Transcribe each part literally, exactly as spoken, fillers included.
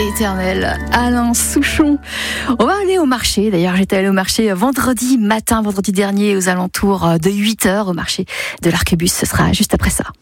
éternel, Alain Souchon. On va aller au marché. D'ailleurs, j'étais allée au marché vendredi matin, vendredi dernier, aux alentours de huit heures, au marché de l'Arquebus. Ce sera juste après ça.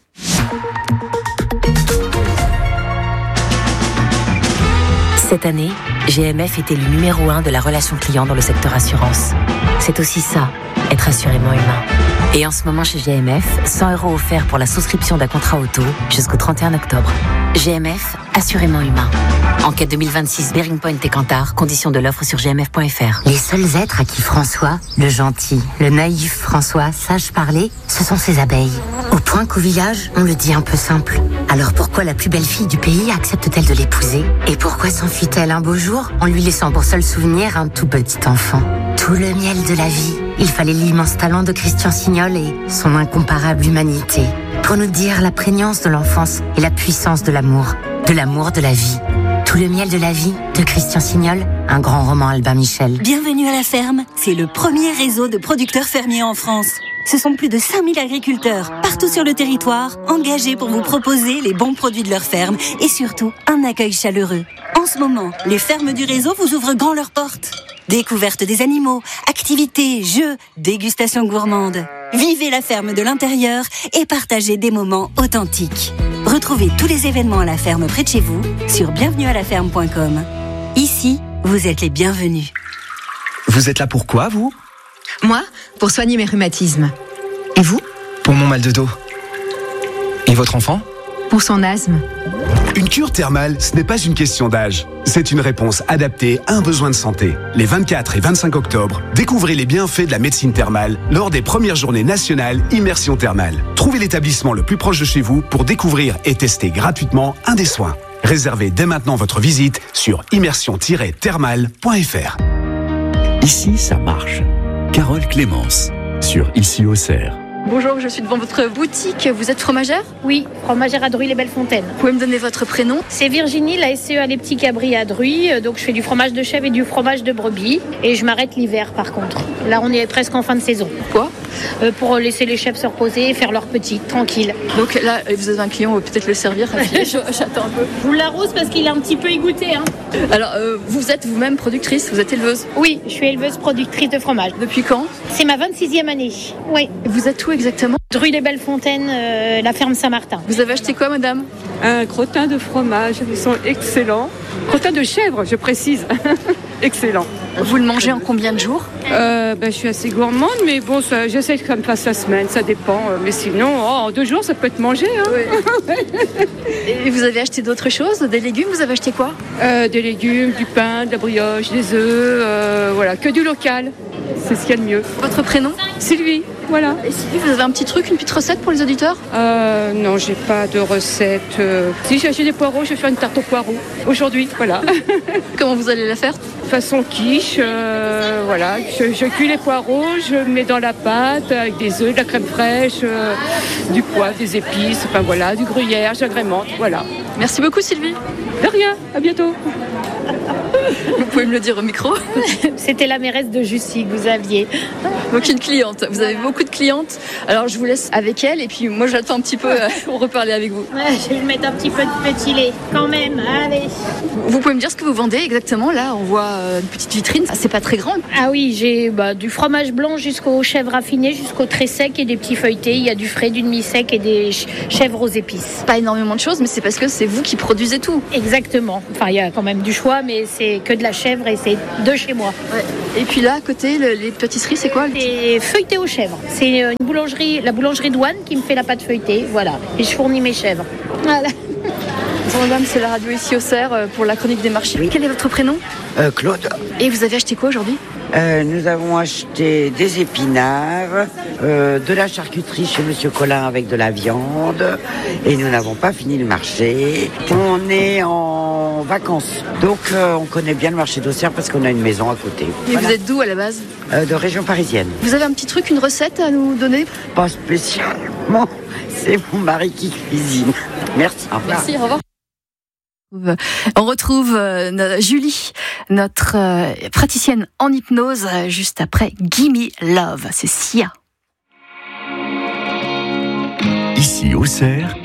Cette année, G M F était le numéro un de la relation client dans le secteur assurance. C'est aussi ça, être assurément humain. Et en ce moment chez G M F, cent euros offerts pour la souscription d'un contrat auto jusqu'au trente et un octobre. G M F, assurément humain. Enquête deux mille vingt-six, Bearing Point et Kantar, conditions de l'offre sur g m f point f r. Les seuls êtres à qui François, le gentil, le naïf François, sache parler, ce sont ses abeilles. Au point qu'au village, on le dit un peu simple. Alors pourquoi la plus belle fille du pays accepte-t-elle de l'épouser? Et pourquoi s'enfuit-elle un beau jour en lui laissant pour seul souvenir un tout petit enfant? Tout le miel de la vie, il fallait l'immense talent de Christian Signol et son incomparable humanité pour nous dire la prégnance de l'enfance et la puissance de l'amour, de l'amour de la vie. Tout le miel de la vie de Christian Signol, un grand roman Albin Michel. Bienvenue à la ferme, c'est le premier réseau de producteurs fermiers en France. Ce sont plus de cinq mille agriculteurs, partout sur le territoire, engagés pour vous proposer les bons produits de leur ferme et surtout un accueil chaleureux. En ce moment, les fermes du réseau vous ouvrent grand leurs portes. Découverte des animaux, activités, jeux, dégustation gourmande. Vivez la ferme de l'intérieur et partagez des moments authentiques. Retrouvez tous les événements à la ferme près de chez vous sur bienvenue à la ferme point com. Ici, vous êtes les bienvenus. Vous êtes là pour quoi, vous ? Moi, pour soigner mes rhumatismes. Et vous ? Pour mon mal de dos. Et votre enfant ? Pour son asthme. Une cure thermale, ce n'est pas une question d'âge. C'est une réponse adaptée à un besoin de santé. Les vingt-quatre et vingt-cinq octobre, découvrez les bienfaits de la médecine thermale lors des premières journées nationales Immersion Thermale. Trouvez l'établissement le plus proche de chez vous pour découvrir et tester gratuitement un des soins. Réservez dès maintenant votre visite sur immersion tiret thermale point f r. Ici, ça marche. Carole Clémence, sur Ici Auxerre. Bonjour, je suis devant votre boutique. Vous êtes fromagère ? Oui, fromagère à Druy-les-Belles-Fontaines. Vous pouvez me donner votre prénom ? C'est Virginie, la S C E à Les Petits Cabris à Druy. Donc je fais du fromage de chèvre et du fromage de brebis. Et je m'arrête l'hiver par contre. Là on est presque en fin de saison. Quoi ? euh, Pour laisser les chèvres se reposer et faire leur petit, tranquille. Donc là, vous avez un client, on va peut-être le servir. J'attends un peu. Je vous l'arrose parce qu'il est un petit peu égoutté. Hein. Alors, euh, vous êtes vous-même productrice, vous êtes éleveuse ? Oui, je suis éleveuse productrice de fromage. Depuis quand ? C'est ma vingt-sixième année. Oui. Vous êtes où exactement ? Druy-les-Belles-Fontaines, euh, la ferme Saint-Martin. Vous avez acheté quoi, madame ? Un crottin de fromage, ils sont excellents. Crottin de chèvre, je précise. Excellent. Vous le mangez en combien de jours ? euh, ben, Je suis assez gourmande, mais bon, ça, j'essaie que ça me fasse la semaine, ça dépend. Mais sinon, oh, en deux jours, ça peut être mangé. Hein. Oui. Et vous avez acheté d'autres choses ? Des légumes, vous avez acheté quoi ? euh, Des légumes, du pain, de la brioche, des œufs, euh, voilà, que du local. C'est ce qu'il y a de mieux. Votre prénom ? Sylvie, voilà. Et Sylvie, vous avez un petit truc, une petite recette pour les auditeurs ? euh, Non, j'ai pas de recette. Euh... Si j'ai acheté des poireaux, je vais faire une tarte aux poireaux. Aujourd'hui, voilà. Comment vous allez la faire ? Façon quiche, euh, voilà. Je, je cuis les poireaux, je mets dans la pâte avec des œufs, de la crème fraîche, euh, du poivre, des épices, enfin voilà, du gruyère, j'agrémente, voilà. Merci beaucoup Sylvie. De rien, à bientôt. Vous pouvez me le dire au micro ? C'était la mairesse de Jussy que vous aviez. Donc une cliente, vous avez beaucoup de clientes. Alors je vous laisse avec elle et puis moi j'attends un petit peu euh, pour reparler avec vous. Ouais, je vais lui mettre un petit peu de petit lait quand même, allez. Vous pouvez me dire ce que vous vendez exactement ? Là on voit une petite vitrine, c'est pas très grand. Ah oui, j'ai bah, du fromage blanc jusqu'aux chèvres raffinées, jusqu'au très sec et des petits feuilletés. Il y a du frais, du demi-sec et des ch- chèvres aux épices. Pas énormément de choses mais c'est parce que c'est vous qui produisez tout. Exactement, enfin il y a quand même du choix mais c'est que de la chèvre et c'est de chez moi. Ouais. Et puis là à côté le, les pâtisseries c'est quoi ? C'est feuilleté aux chèvres. C'est une boulangerie, la boulangerie Douane qui me fait la pâte feuilletée, voilà. Et je fournis mes chèvres. Voilà. Bonjour madame, c'est la radio Ici Auxerre pour la chronique des marchés. Oui. Quel est votre prénom ? euh, Claude. Et vous avez acheté quoi aujourd'hui ? Euh, nous avons acheté des épinards, euh, de la charcuterie chez Monsieur Collin avec de la viande et nous n'avons pas fini le marché. On est en vacances, donc euh, on connaît bien le marché d'Auxerre parce qu'on a une maison à côté. Et voilà. Vous êtes d'où à la base ? euh, De région parisienne. Vous avez un petit truc, une recette à nous donner ? Pas spécialement, c'est mon mari qui cuisine. Merci, au revoir. Merci, au revoir. On retrouve euh, Julie, notre euh, praticienne en hypnose, euh, juste après Gimme Love, c'est Sia. Ici Auxerre,